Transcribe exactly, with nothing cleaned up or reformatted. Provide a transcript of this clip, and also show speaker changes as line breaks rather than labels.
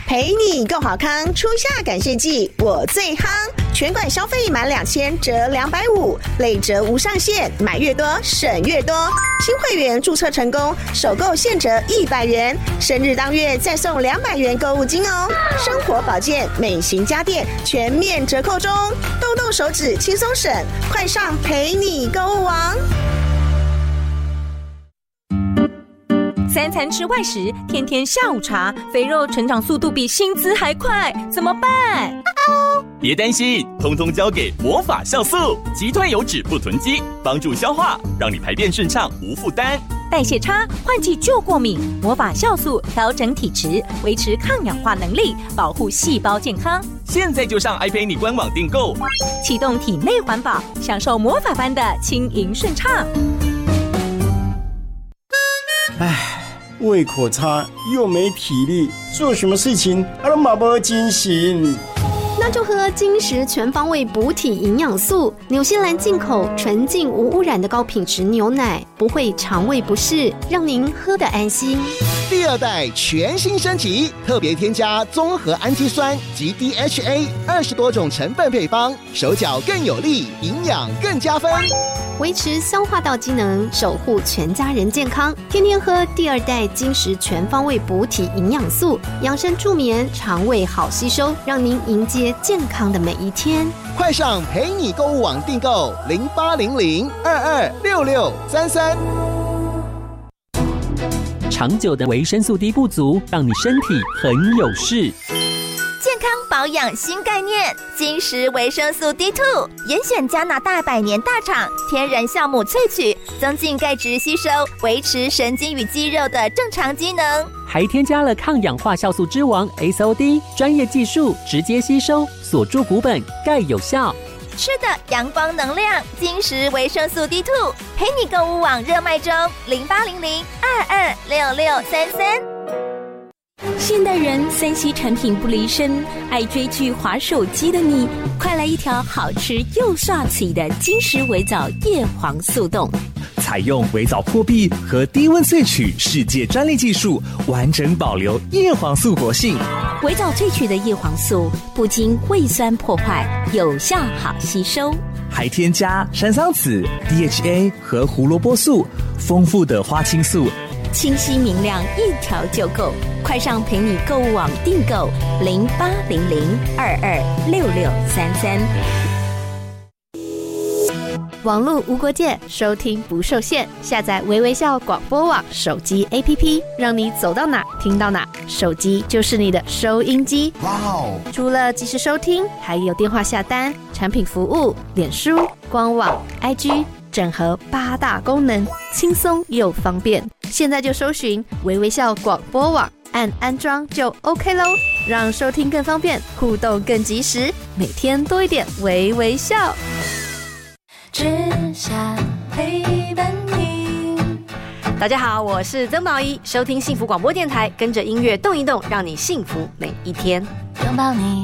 陪你够好康，初夏感谢季我最夯，全馆消费满两千折两百五，累折无上限，买越多省越多。新会员注册成功，首购现折一百元，生日当月再送两百元购物金哦。生活保健、美型家电全面折扣中，动动手指轻松省，快上陪你购物王。
三餐吃外食，天天下午茶，肥肉成长速度比薪资还快，怎么办？
别担心，通通交给魔法酵素，击退油脂不囤积，帮助消化，让你排便顺畅无负担。
代谢差，换季就过敏，魔法酵素调整体质，维持抗氧化能力，保护细胞健康。
现在就上 iPay 官网订购，
启动体内环保，享受魔法般的轻盈顺畅。
唉，胃口差又没体力，做什么事情啊都没精神。
那就喝金石全方位补体营养素，纽西兰进口纯净无污染的高品质牛奶，不会肠胃不适，让您喝得安心。
第二代全新升级，特别添加综合氨基酸及 D H A 二十多种成分配方，手脚更有力，营养更加分。
维持消化道机能，守护全家人健康。天天喝第二代金石全方位补体营养素，养生助眠，肠胃好吸收，让您迎接健康的每一天。
快上陪你购物网订购零八零零二二六六三三。
长久的维生素 D 不足，让你身体很有事。
健康保养新概念，金石维生素 D 二 严选加拿大百年大厂天然酵母萃取，增进钙质吸收，维持神经与肌肉的正常机能，
还添加了抗氧化酵素之王 S O D， 专业技术直接吸收，锁住骨本，钙有效。
吃的阳光能量，金石维生素 D 二 陪你购物网热卖中，零八零零二二六六三三。
现代人三 C 产品不离身，爱追剧滑手机的你，快来一条好吃又刷嘴的金石微藻叶黄素冻。
采用微藻破壁和低温萃取世界专利技术，完整保留叶黄素活性。
微藻萃取的叶黄素不经胃酸破坏，有效好吸收，
还添加山桑子、D H A 和胡萝卜素，丰富的花青素，
清晰明亮，一条就够。快上陪你购物网订购零八零零二二六六三三。
网络无国界，收听不受限。下载微微笑广播网手机 A P P， 让你走到哪听到哪，手机就是你的收音机。哇哦！除了即时收听，还有电话下单、产品服务、脸书、官网、I G。整合八大功能，轻松又方便。现在就搜寻微微笑广播网，按安装就 OK 咯，让收听更方便，互动更及时，每天多一点微微笑。
只想陪伴你。
大家好，我是曾宝仪，收听幸福广播电台，跟着音乐动一动，让你幸福每一天。
拥抱你，